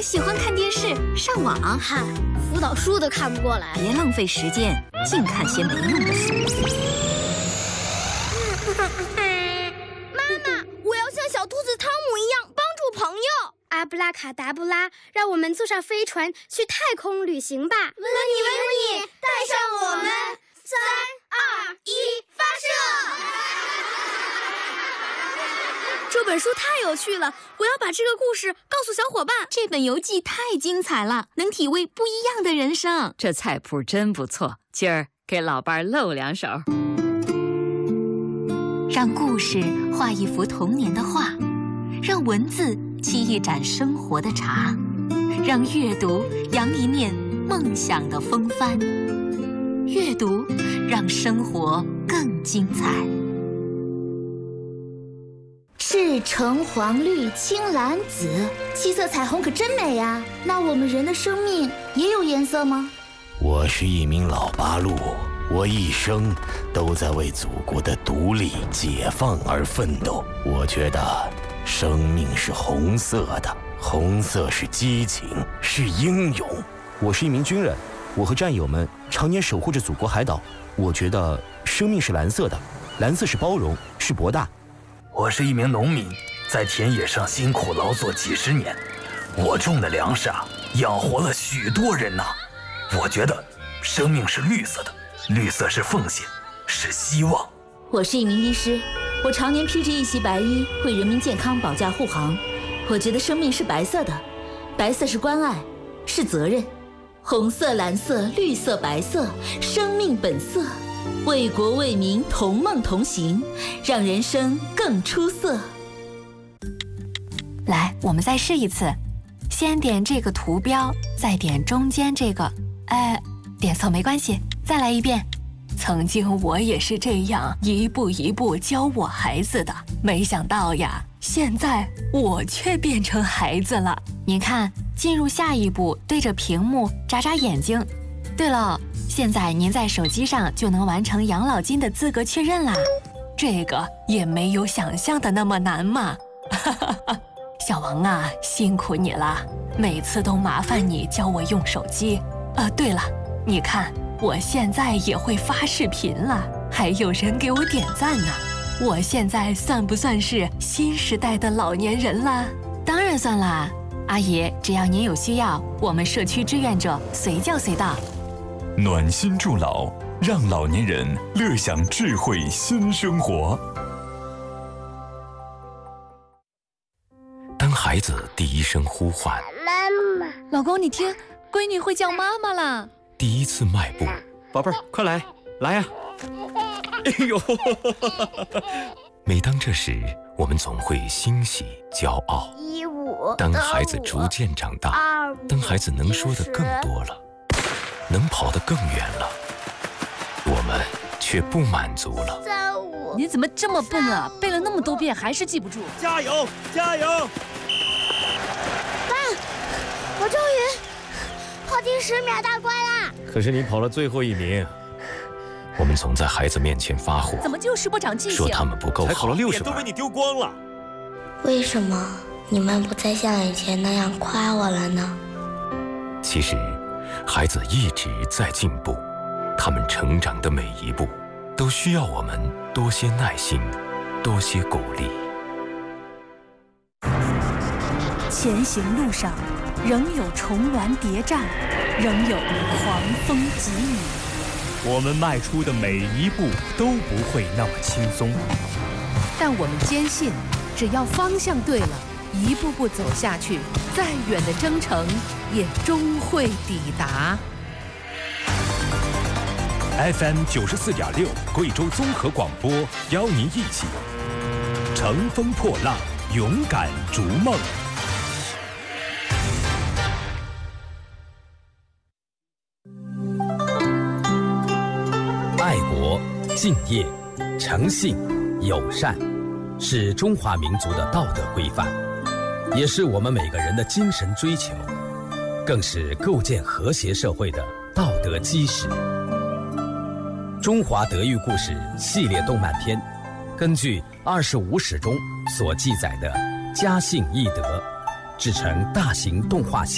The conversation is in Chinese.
喜欢看电视、上网。 嗨，辅导书都看不过来。 别浪费时间，净看些没用的书。 妈妈，我要像小兔子汤姆一样帮助朋友。阿布拉卡达布拉，让我们坐上飞船去太空旅行吧！温妮，带上我们！3、2、1，发射！这本书太有趣了，我要把这个故事告诉小伙伴。 这本游记太精彩了，能体味不一样的人生。 这菜谱真不错，今儿给老伴露2手。 让故事画一幅童年的画，让文字沏一盏生活的茶，让阅读扬一面梦想的风帆。阅读让生活更精彩。 是橙黄绿青蓝紫，7色彩虹可真美呀！那我们人的生命也有颜色吗？ 我是一名老八路，我一生都在为祖国的独立解放而奋斗。我觉得生命是红色的，红色是激情，是英勇。 我是一名军人，我和战友们常年守护着祖国海岛。我觉得生命是蓝色的，蓝色是包容，是博大。 我是一名农民，在田野上辛苦劳作几10年，我种的粮食养活了许多人呐。我觉得生命是绿色的，绿色是奉献，是希望。 我是一名医师，我常年披着一袭白衣，为人民健康保驾护航。我觉得生命是白色的，白色是关爱，是责任。红色、蓝色、绿色、白色，生命本色。为国为民同梦同行，让人生更出色。 来，我们再试一次，先点这个图标，再点中间这个，点错没关系，再来一遍。曾经我也是这样一步一步教我孩子的，没想到呀，现在我却变成孩子了。您看，进入下一步，对着屏幕眨眨眼睛。对了，现在您在手机上就能完成养老金的资格确认啦。这个也没有想象的那么难嘛。小王啊，辛苦你了，每次都麻烦你教我用手机。对了，你看我现在也会发视频了，还有人给我点赞呢。我现在算不算是新时代的老年人啦？当然算啦，阿姨，只要您有需要，我们社区志愿者随叫随到。 暖心助老，让老年人乐享智慧新生活。 当孩子第一声呼唤， 妈妈， 老公，你听，闺女会叫妈妈啦。 第一次迈步， 宝贝儿，快来呀！哎呦！ 每当这时，我们总会欣喜骄傲。当孩子逐渐长大，当孩子能说的更多了，能跑得更远了，我们却不满足了。 你怎么这么笨啊？背了那么多遍还是记不住。 加油，加油！ 爸，我终于跑第10秒大关啦！ 可是你跑了最后1名。 我们总在孩子面前发火， 怎么就是不长记性？ 说他们不够好， 才考了60分， 都被你丢光了。 为什么你们不再像以前那样夸我了呢？ 其实，孩子一直在进步，他们成长的每一步，都需要我们多些耐心，多些鼓励。 前行路上，仍有重峦叠嶂，仍有狂风疾雨。 我们迈出的每一步都不会那么轻松， 但我们坚信，只要方向对了，一步步走下去，再远的征程也终会抵达。 FM 94.6贵州综合广播，邀您一起乘风破浪，勇敢逐梦。 爱国、敬业、诚信、友善，是中华民族的道德规范，也是我们每个人的精神追求，更是构建和谐社会的道德基石。中华德育故事系列动漫片，根据25史中所记载的家信义德，制成大型动画